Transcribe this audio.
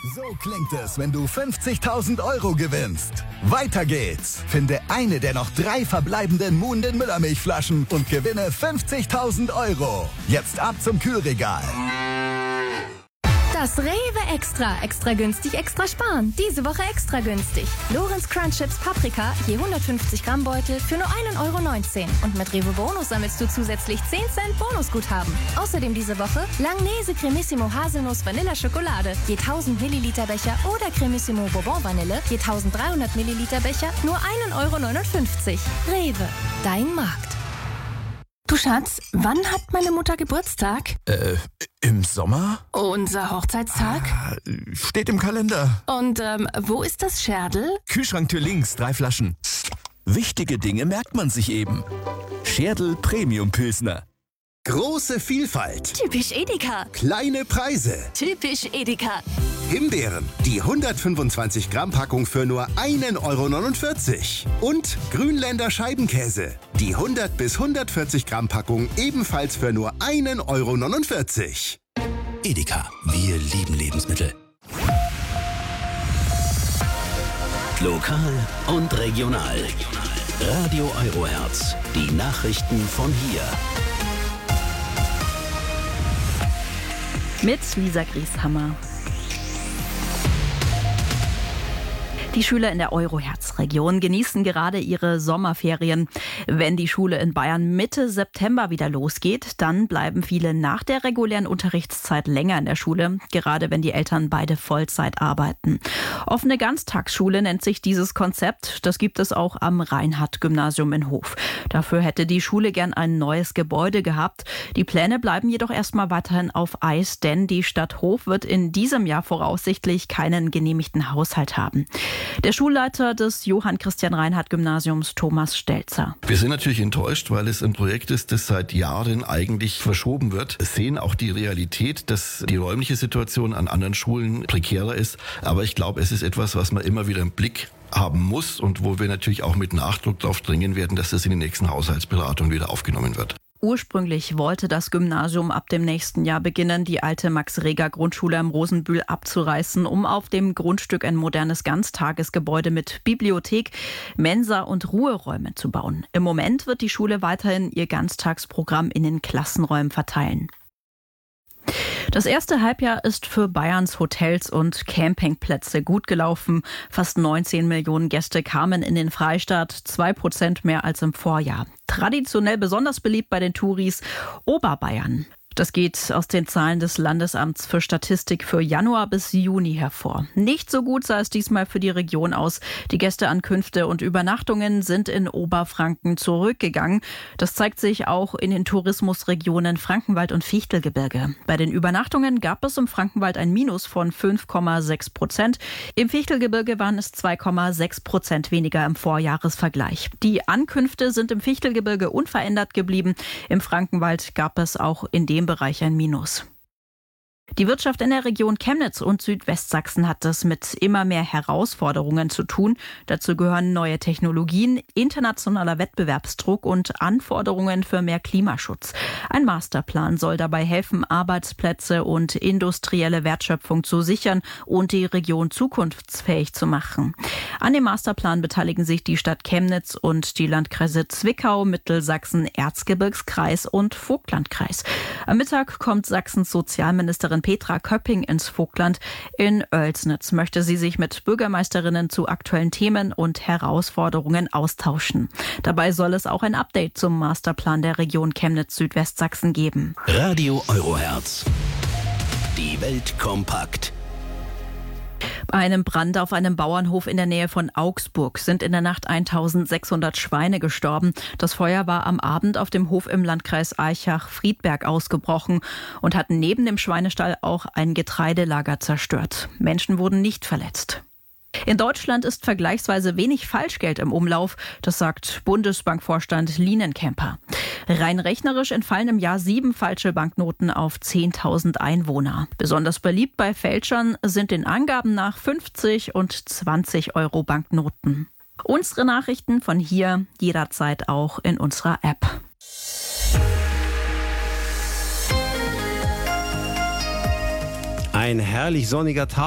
So klingt es, wenn du 50.000 € gewinnst. Weiter geht's. Finde eine der noch 3 verbleibenden Muhnden Müllermilchflaschen und gewinne 50.000 €. Jetzt ab zum Kühlregal. Das Rewe Extra. Extra günstig, extra sparen. Diese Woche extra günstig. Lorenz Crunch Chips Paprika, je 150 Gramm Beutel für nur 1,19 €. Und mit Rewe Bonus sammelst du zusätzlich 10 Cent Bonusguthaben. Außerdem diese Woche Langnese Cremissimo Haselnuss Vanilla Schokolade, je 1000 Milliliter Becher oder Cremissimo Bourbon Vanille, je 1300 Milliliter Becher, nur 1,59 €. Rewe, dein Markt. Du Schatz, wann hat meine Mutter Geburtstag? Im Sommer? Unser Hochzeitstag? Steht im Kalender. Und wo ist das Scherdel? Kühlschranktür links, 3 Flaschen. Wichtige Dinge merkt man sich eben. Scherdel Premium Pilsner. Große Vielfalt. Typisch Edeka. Kleine Preise. Typisch Edeka. Himbeeren, die 125 Gramm Packung für nur 1,49 €. Und Grünländer Scheibenkäse, die 100 bis 140 Gramm Packung ebenfalls für nur 1,49 €. Edeka, wir lieben Lebensmittel. Lokal und regional. Radio Eurohertz, die Nachrichten von hier. Mit Lisa Grieshammer. Die Schüler in der Eurohertz-Region genießen gerade ihre Sommerferien. Wenn die Schule in Bayern Mitte September wieder losgeht, dann bleiben viele nach der regulären Unterrichtszeit länger in der Schule, gerade wenn die Eltern beide Vollzeit arbeiten. Offene Ganztagsschule nennt sich dieses Konzept. Das gibt es auch am Reinhardt-Gymnasium in Hof. Dafür hätte die Schule gern ein neues Gebäude gehabt. Die Pläne bleiben jedoch erstmal weiterhin auf Eis, denn die Stadt Hof wird in diesem Jahr voraussichtlich keinen genehmigten Haushalt haben. Der Schulleiter des Johann-Christian-Reinhardt-Gymnasiums, Thomas Stelzer. Wir sind natürlich enttäuscht, weil es ein Projekt ist, das seit Jahren eigentlich verschoben wird. Wir sehen auch die Realität, dass die räumliche Situation an anderen Schulen prekärer ist. Aber ich glaube, es ist etwas, was man immer wieder im Blick haben muss und wo wir natürlich auch mit Nachdruck darauf dringen werden, dass das in den nächsten Haushaltsberatungen wieder aufgenommen wird. Ursprünglich wollte das Gymnasium ab dem nächsten Jahr beginnen, die alte Max-Reger-Grundschule am Rosenbühl abzureißen, um auf dem Grundstück ein modernes Ganztagesgebäude mit Bibliothek, Mensa und Ruheräumen zu bauen. Im Moment wird die Schule weiterhin ihr Ganztagsprogramm in den Klassenräumen verteilen. Das erste Halbjahr ist für Bayerns Hotels und Campingplätze gut gelaufen. Fast 19 Millionen Gäste kamen in den Freistaat, 2% mehr als im Vorjahr. Traditionell besonders beliebt bei den Touris Oberbayern. Das geht aus den Zahlen des Landesamts für Statistik für Januar bis Juni hervor. Nicht so gut sah es diesmal für die Region aus. Die Gästeankünfte und Übernachtungen sind in Oberfranken zurückgegangen. Das zeigt sich auch in den Tourismusregionen Frankenwald und Fichtelgebirge. Bei den Übernachtungen gab es im Frankenwald ein Minus von 5,6%. Im Fichtelgebirge waren es 2,6% weniger im Vorjahresvergleich. Die Ankünfte sind im Fichtelgebirge unverändert geblieben. Im Frankenwald gab es auch in dem Bereich ein Minus. Die Wirtschaft in der Region Chemnitz und Südwestsachsen hat es mit immer mehr Herausforderungen zu tun. Dazu gehören neue Technologien, internationaler Wettbewerbsdruck und Anforderungen für mehr Klimaschutz. Ein Masterplan soll dabei helfen, Arbeitsplätze und industrielle Wertschöpfung zu sichern und die Region zukunftsfähig zu machen. An dem Masterplan beteiligen sich die Stadt Chemnitz und die Landkreise Zwickau, Mittelsachsen, Erzgebirgskreis und Vogtlandkreis. Am Mittag kommt Sachsens Sozialministerin Petra Köpping ins Vogtland. In Oelsnitz möchte sie sich mit Bürgermeisterinnen zu aktuellen Themen und Herausforderungen austauschen. Dabei soll es auch ein Update zum Masterplan der Region Chemnitz-Südwestsachsen geben. Radio Eurohertz. Die Welt kompakt. Bei einem Brand auf einem Bauernhof in der Nähe von Augsburg sind in der Nacht 1600 Schweine gestorben. Das Feuer war am Abend auf dem Hof im Landkreis Aichach-Friedberg ausgebrochen und hat neben dem Schweinestall auch ein Getreidelager zerstört. Menschen wurden nicht verletzt. In Deutschland ist vergleichsweise wenig Falschgeld im Umlauf, das sagt Bundesbankvorstand Lienenkemper. Rein rechnerisch entfallen im Jahr 7 falsche Banknoten auf 10.000 Einwohner. Besonders beliebt bei Fälschern sind den Angaben nach 50 und 20 Euro Banknoten. Unsere Nachrichten von hier jederzeit auch in unserer App. Ein herrlich sonniger Tag.